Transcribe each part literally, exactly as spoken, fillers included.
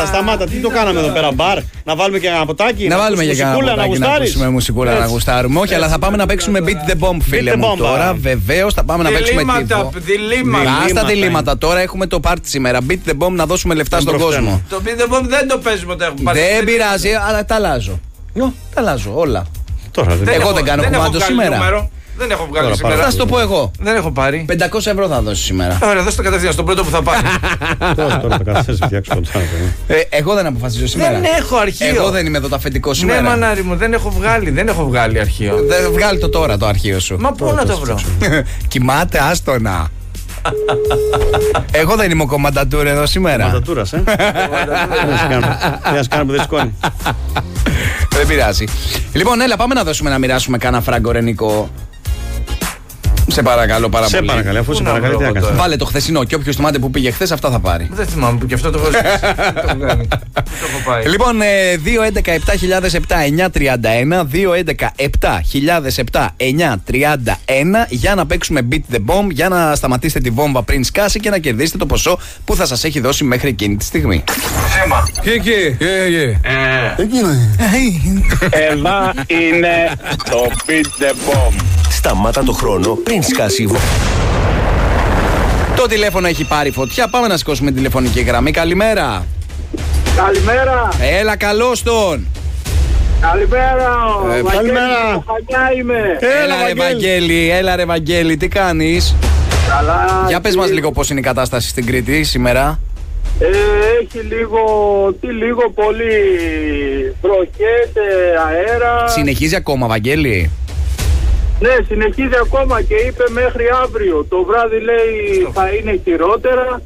Σταμάτα, σταμάτα. Τι το κάναμε εδώ πέρα, μπαρ. Να βάλουμε και ένα ποτάκι. Να βάλουμε και ένα ποτάκι. Να ακούσουμε μουσικούλα να γουστάρουμε. Όχι, αλλά θα πάμε να παίξουμε Beat the Bomb, φίλε μου. Τώρα βεβαίως θα πάμε να παίξουμε. Διλήμματα. Στα διλήμματα. Τώρα έχουμε το πάρτι σήμερα. Beat the Bomb, να δώσουμε λεφτά στον κόσμο. Το Beat the Bomb δεν το παίζουμε όταν έχουμε πάρει. Δεν πειράζει, αλλά τα αλλάζω. Τα αλλάζω όλα. Τώρα, δεν Εγώ έχω, δεν κάνω κομμάτι σήμερα. Νούμερο. Δεν έχω βγάλει Τώρα, σήμερα. Θα σου το πω εγώ. Δεν έχω πάρει. πεντακόσια ευρώ θα δώσει σήμερα. Ωραία, δώστε το κατευθείαν στον πρώτο που θα πάρει. Τώρα θα καταθέσει φτιάξω κοντά. Εγώ δεν αποφασίζω σήμερα. Δεν έχω αρχείο. Εγώ δεν είμαι εδώ το αφεντικό σήμερα. Ναι, μανάρι μου, δεν έχω βγάλει. Δεν έχω βγάλει αρχείο. Δεν βγάλει το τώρα το αρχείο σου. Μα πού να το βρω. Κοιμάται, άστονα. Εγώ δεν είμαι ο κομμαντατούρ εδώ σήμερα. Κομμαντατούρα, ε. Δεν κάνω που δεν σηκώνει. Δεν πειράζει. Λοιπόν, έλα, πάμε να δώσουμε να μοιράσουμε κάνα φράγκο, Ρενικό. Σε παρακαλώ πάρα σε πολύ. Σε παρακαλώ, αφού σε παρακαλώ, τι έκανα. Βάλε το χθεσινό και όποιος θυμάται που πήγε χθες, αυτά θα πάρει. Δεν θυμάμαι που και αυτό το έχω κάνει. Λοιπόν, δύο έντεκα επτά χιλιάδες επτά εννιά τριάντα ένα, δύο έντεκα επτά χιλιάδες επτά εννιά τριάντα ένα για να παίξουμε Beat the Bomb, για να σταματήσετε τη βόμβα πριν σκάσει και να κερδίσετε το ποσό που θα σας έχει δώσει μέχρι εκείνη τη στιγμή. Έμα. Και εκεί. Εδώ είναι το Beat the Bomb. Σταμάτα το χρόνο πριν σκάσει η βόμβα. Το τηλέφωνο έχει πάρει φωτιά. Πάμε να σηκώσουμε τη τηλεφωνική γραμμή. Καλημέρα. Καλημέρα. Έλα, καλώς τον. Καλημέρα. Ε, καλημέρα. Χανιά είμαι. Έλα, έλα ρε Βαγγέλη. Έλα ρε Βαγγέλη, τι κάνεις? Καλά. Για πες μας λίγο πώς είναι η κατάσταση στην Κρήτη σήμερα. Ε, έχει λίγο, τι λίγο πολύ βροχές, αέρα. Συνεχίζει ακόμα, Βαγγέλη? Ναι, συνεχίζει ακόμα και είπε μέχρι αύριο. Το βράδυ λέει θα είναι χειρότερα.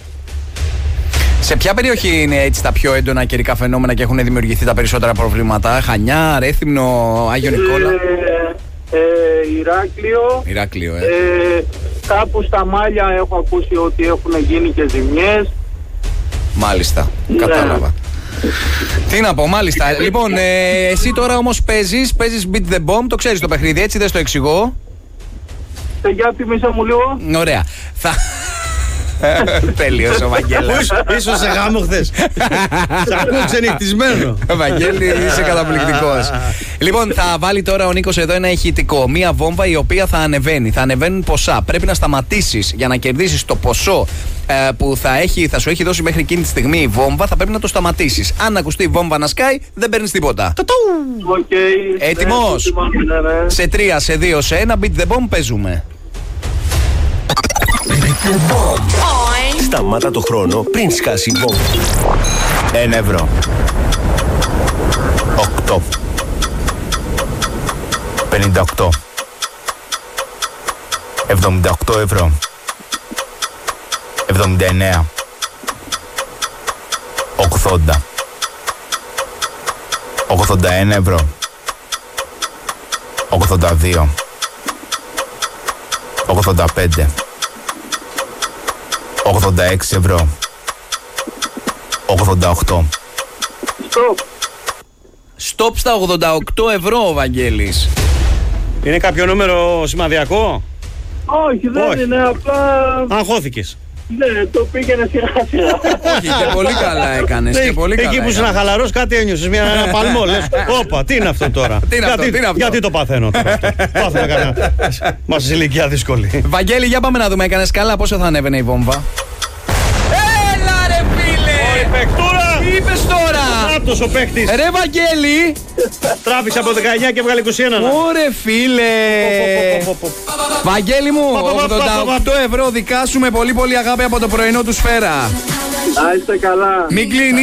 Σε ποια περιοχή είναι έτσι τα πιο έντονα καιρικά φαινόμενα και έχουν δημιουργηθεί τα περισσότερα προβλήματα? Χανιά, Ρέθυμνο, Άγιο Νικόλα? Ε, ε, Ηράκλειο. Ηράκλειο, ε. ε. Κάπου στα Μάλια έχω ακούσει ότι έχουν γίνει και ζημιές. Μάλιστα, ναι. Κατάλαβα. Τι να πω, μάλιστα. Λοιπόν, ε, εσύ τώρα όμως παίζεις, παίζεις Beat the Bomb, το ξέρεις το παιχνίδι, έτσι, δεν στο εξηγώ. Σε για θυμίσα μου λίγο. Ωραία. Θα... Τέλειος ο Βαγγέλης. Ίσως σε γάμο χθες. Σε ακούω ξενυχτισμένο. Βαγγέλη, είσαι καταπληκτικός. Λοιπόν, θα βάλει τώρα ο Νίκος εδώ ένα ηχητικό. Μία βόμβα η οποία θα ανεβαίνει. Θα ανεβαίνουν ποσά. Πρέπει να σταματήσεις για να κερδίσεις το ποσό ε, που θα, έχει, θα σου έχει δώσει μέχρι εκείνη τη στιγμή η βόμβα. Θα πρέπει να το σταματήσεις. Αν ακουστεί η βόμβα να σκάει, δεν παίρνεις τίποτα. Okay. Έτοιμος? Ναι, ναι, ναι. Σε τρία, σε δύο, σε ένα, Beat the Bomb παίζουμε. Σταμάτα το χρόνο πριν σκάσει η βόμβα. Ένα ευρώ. Οκτώ. Πενήντα οκτώ. Εβδομήντα οκτώ ευρώ. Εβδομήντα εννέα. Ογδόντα. Ογδόντα ένα ευρώ. Ογδόντα δύο. Ογδόντα πέντε. ογδόντα έξι ευρώ. ογδόντα οκτώ. Στοπ. Στοπ στα ογδόντα οκτώ ευρώ, ο Βαγγέλης. Είναι κάποιο νούμερο σημαδιακό? Όχι, δεν Όχι. είναι, απλά... Αγχώθηκες. Ναι, το πήγαινε σιγά σιγά. Όχι, και πολύ καλά έκανες. Και πολύ καλά εκεί που ήσουν χαλαρός κάτι ένιωσες, μια, ένα παλμό, λες, όπα, τι είναι αυτό τώρα? Τι είναι αυτό, γιατί, τι είναι αυτό? γιατί το παθαίνω τώρα αυτό? Πάθαινα κανένα. Μας σε ηλικία δύσκολη. Βαγγέλη, για πάμε να δούμε, έκανες καλά, πόσο θα ανέβαινε η βόμβα? Έλα ρε φίλε! Η παιχτούρα! Τι είπες τώρα? Αυτός ο παίχτης. Ρε Βαγγέλη! Τράβηξε από δεκαεννιά και βγάλε είκοσι ένα. Ωρε φίλε! Βαγγέλη μου, ογδόντα οκτώ ευρώ δικά σου με πολύ πολύ αγάπη από το πρωινό του Σφαίρα. Να είστε καλά. Μην κλείνει.